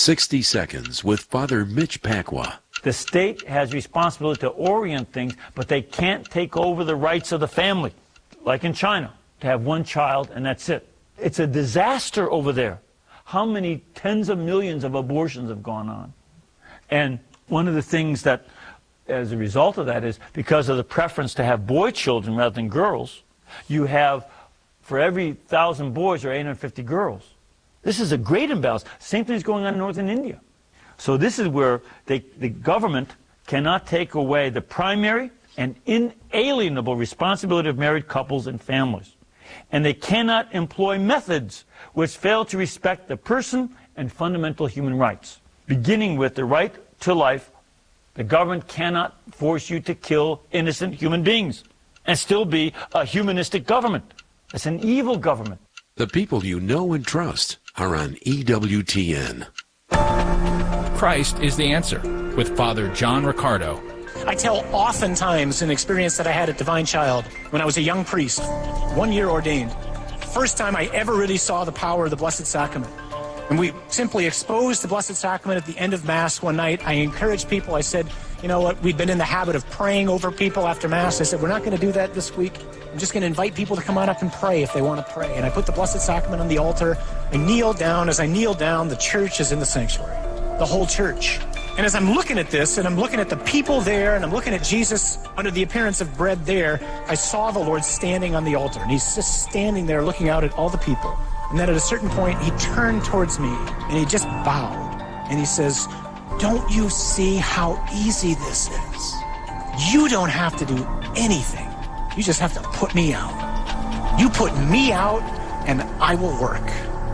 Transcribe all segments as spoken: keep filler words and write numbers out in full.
sixty Seconds with Father Mitch Pacwa. The state has responsibility to orient things, but they can't take over the rights of the family, like in China, to have one child and that's it. It's a disaster over there. How many tens of millions of abortions have gone on? And one of the things that, as a result of that, is because of the preference to have boy children rather than girls, you have, for every thousand boys, there are eight hundred fifty girls. This is a great imbalance. Same thing is going on in northern India. So this is where they, the government cannot take away the primary and inalienable responsibility of married couples and families. And they cannot employ methods which fail to respect the person and fundamental human rights. Beginning with the right to life, the government cannot force you to kill innocent human beings and still be a humanistic government. It's an evil government. The people you know and trust are on E W T N. Christ is the answer with Father John Riccardo. I tell oftentimes an experience that I had at Divine Child when I was a young priest, one year ordained. First time I ever really saw the power of the Blessed Sacrament. And we simply exposed the Blessed Sacrament at the end of Mass one night. I encouraged people. I said, you know what, we've been in the habit of praying over people after Mass. I said, we're not going to do that this week. I'm just going to invite people to come on up and pray if they want to pray. And I put the Blessed Sacrament on the altar. I kneel down. As I kneel down, the church is in the sanctuary, the whole church. And as I'm looking at this, and I'm looking at the people there, and I'm looking at Jesus under the appearance of bread there, I saw the Lord standing on the altar. And he's just standing there looking out at all the people. And then at a certain point, he turned towards me, and he just bowed. And he says, don't you see how easy this is? You don't have to do anything. You just have to put me out. You put me out, and I will work.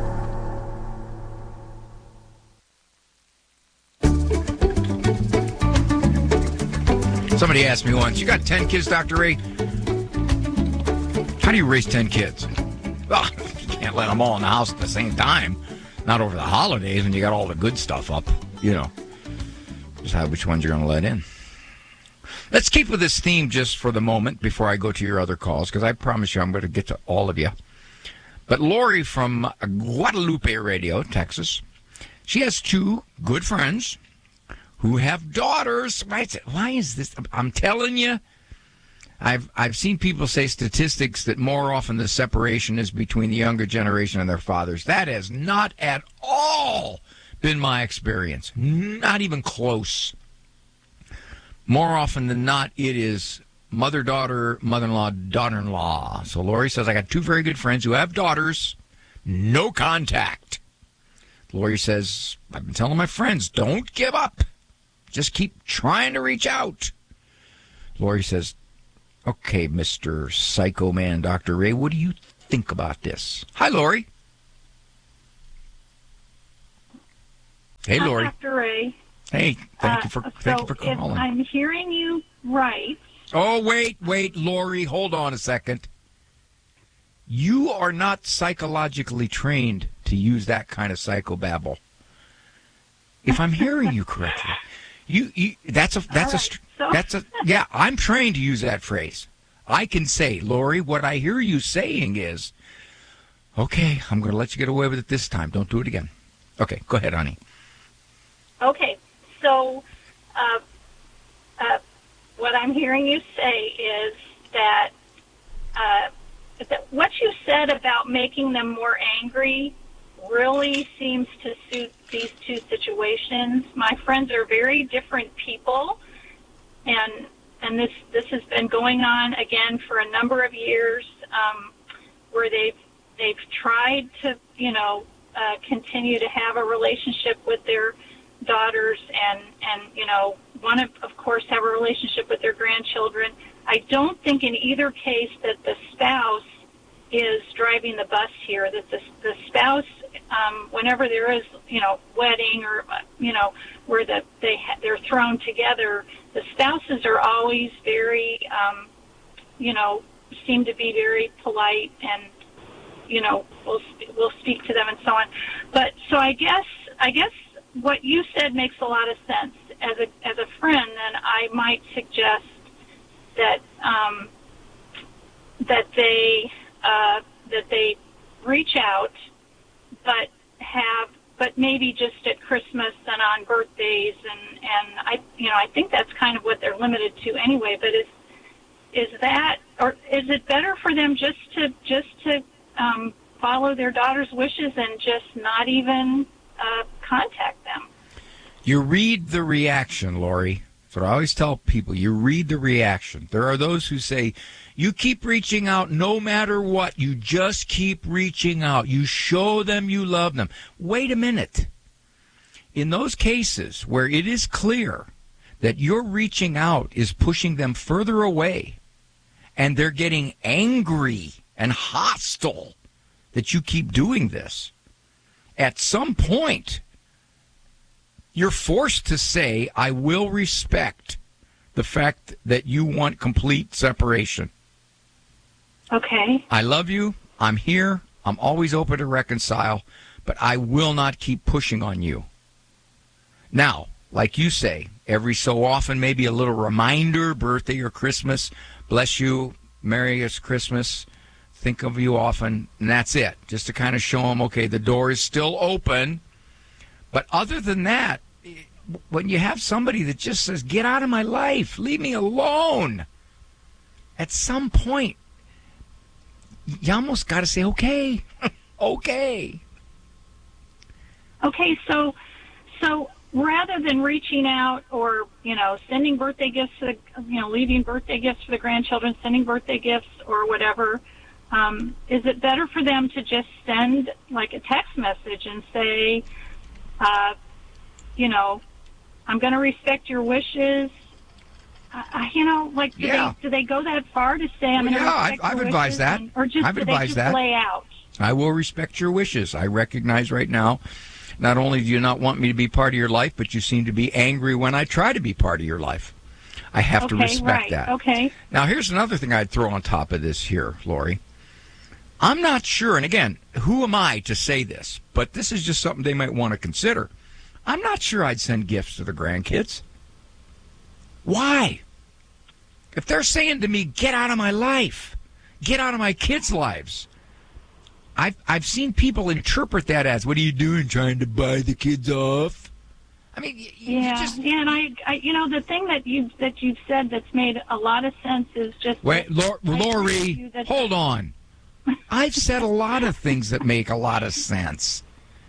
Somebody asked me once, you got ten kids, Doctor Ray? How do you raise ten kids? Well, you can't let them all in the house at the same time. Not over the holidays when you got all the good stuff up. You know, decide which ones you're going to let in. Let's keep with this theme just for the moment before I go to your other calls, because I promise you I'm going to get to all of you. But Lori from Guadalupe Radio, Texas, she has two good friends who have daughters. Why is this? I'm telling you, I've I've seen people say statistics that more often the separation is between the younger generation and their fathers. That has not at all been my experience. Not even close. More often than not, it is mother-daughter, mother-in-law, daughter-in-law. So Lori says, I got two very good friends who have daughters, no contact. Lori says, I've been telling my friends, don't give up. Just keep trying to reach out. Lori says, okay, Mister Psycho Man, Doctor Ray, what do you think about this? Hi, Lori. Hey, Lori. Hi, Doctor Ray. Hey, thank you for uh, thank so you for calling. If I'm hearing you right. Oh, wait, wait, Lori, hold on a second. You are not psychologically trained to use that kind of psychobabble. If I'm hearing you correctly, you, you that's a that's right, a so. that's a yeah. I'm trained to use that phrase. I can say, Lori, what I hear you saying is, okay, I'm going to let you get away with it this time. Don't do it again. Okay, go ahead, honey. Okay. So, uh, uh, what I'm hearing you say is that, uh, that what you said about making them more angry really seems to suit these two situations. My friends are very different people, and and this this has been going on again for a number of years, um, where they've they've tried to you know uh, continue to have a relationship with their daughters and, and you know, want to, of course, have a relationship with their grandchildren. I don't think in either case that the spouse is driving the bus here, that the, the spouse, um, whenever there is, you know, wedding or, you know, where the, they ha- they're thrown together, the spouses are always very, um, you know, seem to be very polite and, you know, we'll, we'll speak to them and so on. But so I guess, I guess, what you said makes a lot of sense. As a as a friend, then I might suggest that um, that they uh, that they reach out, but have but maybe just at Christmas and on birthdays, and and I you know I think that's kind of what they're limited to anyway. But is is that, or is it better for them just to just to um, follow their daughter's wishes and just not even uh, contact them? You read the reaction, Lori. That's what I always tell people. You read the reaction. There are those who say, you keep reaching out no matter what. You just keep reaching out. You show them you love them. Wait a minute. In those cases where it is clear that your reaching out is pushing them further away and they're getting angry and hostile that you keep doing this, at some point, you're forced to say, I will respect the fact that you want complete separation. Okay. I love you. I'm here. I'm always open to reconcile, but I will not keep pushing on you. Now, like you say, every so often, maybe a little reminder, birthday or Christmas, bless you, Merry Christmas, think of you often, and that's it. Just to kind of show them, okay, the door is still open. But other than that, when you have somebody that just says, get out of my life, leave me alone, at some point, you almost got to say, okay, okay. Okay, so so rather than reaching out or, you know, sending birthday gifts, to the, you know, leaving birthday gifts for the grandchildren, sending birthday gifts or whatever, um, is it better for them to just send, like, a text message and say, uh, you know, I'm going to respect your wishes? Uh, you know, like, do, yeah. they, do they go that far to say, I'm well, going to yeah, respect I've, your I've advised wishes? that. And, or just I've do advised they just that. lay out? I will respect your wishes. I recognize right now, not only do you not want me to be part of your life, but you seem to be angry when I try to be part of your life. I have okay, to respect right. that. Okay. Now, here's another thing I'd throw on top of this here, Lori. I'm not sure, and again, who am I to say this? But this is just something they might want to consider. I'm not sure I'd send gifts to the grandkids. Why? If they're saying to me, get out of my life, get out of my kids' lives, I've, I've seen people interpret that as, what are you doing, trying to buy the kids off? I mean, you, yeah, you just... yeah, and I, I, you know, the thing that you that you've said that's made a lot of sense is just. Wait, that, Lori, hold on. I've said a lot of things that make a lot of sense.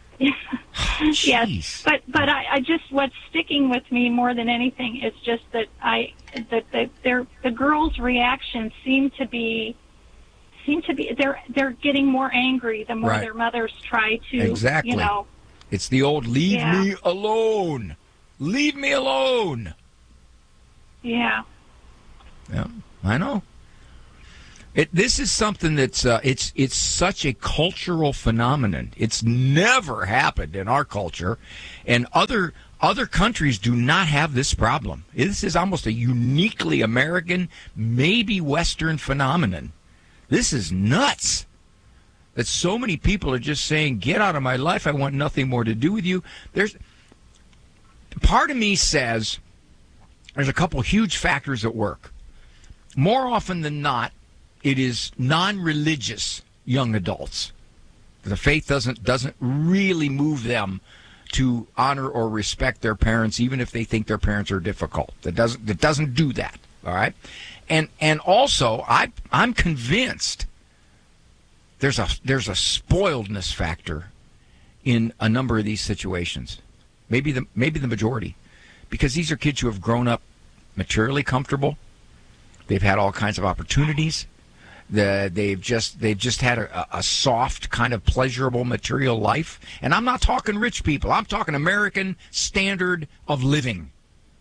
Yes, but but I, I just what's sticking with me more than anything is just that I that the their the girls' reactions seem to be seem to be they're they're getting more angry the more right. their mothers try to exactly. you know. It's the old leave yeah. me alone, leave me alone. Yeah. Yeah, I know. It, this is something that's uh, it's it's such a cultural phenomenon. It's never happened in our culture, and other other countries do not have this problem. This is almost a uniquely American, maybe Western phenomenon. This is nuts. That so many people are just saying, "Get out of my life. I want nothing more to do with you." There's part of me says there's a couple huge factors at work. More often than not, it is non-religious young adults. The faith doesn't doesn't really move them to honor or respect their parents, even if they think their parents are difficult. That doesn't that doesn't do that. All right, and and also I I'm convinced there's a there's a spoiledness factor in a number of these situations. Maybe the maybe the majority, because these are kids who have grown up materially comfortable. They've had all kinds of opportunities. The, they've just they've just had a, a soft kind of pleasurable material life, and I'm not talking rich people. I'm talking American standard of living.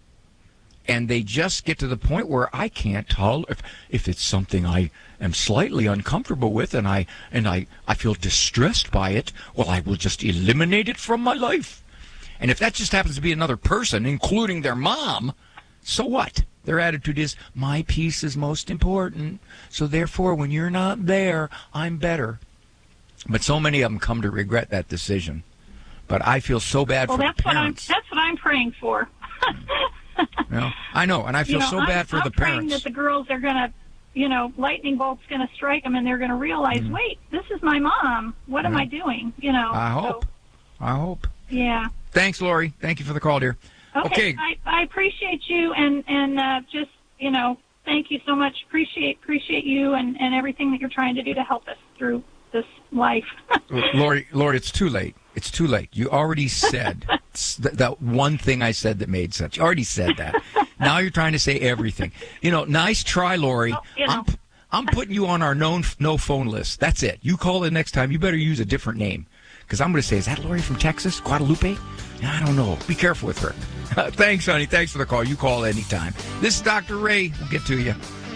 And they just get to the point where I can't tolerate if, if it's something I am slightly uncomfortable with, and I and I, I feel distressed by it. Well, I will just eliminate it from my life. And if that just happens to be another person, including their mom, so what? Their attitude is, my peace is most important, so therefore when you're not there, I'm better. But so many of them come to regret that decision. But I feel so bad well, for that's the what I'm, parents. that's what I'm praying for. You know, I know, and I feel you know, so I'm, bad for I'm the praying parents. that the girls are going to, you know, lightning bolt's going to strike them, and they're going to realize, Mm. wait, this is my mom. What yeah. am I doing? You know. I hope. So, I hope. Yeah. Thanks, Lori. Thank you for the call, dear. Okay. Okay. I, I appreciate you, and and uh, just you know, thank you so much. Appreciate appreciate you and, and everything that you're trying to do to help us through this life. Lori, Lori, it's too late. It's too late. You already said th- that one thing I said that made sense. You already said that. Now you're trying to say everything. You know, nice try, Lori. Well, you know. I'm, I'm putting you on our known no phone list. That's it. You call in next time. You better use a different name. Because I'm going to say, is that Lori from Texas? Guadalupe? I don't know. Be careful with her. Thanks, honey. Thanks for the call. You call anytime. This is Doctor Ray. We'll get to you.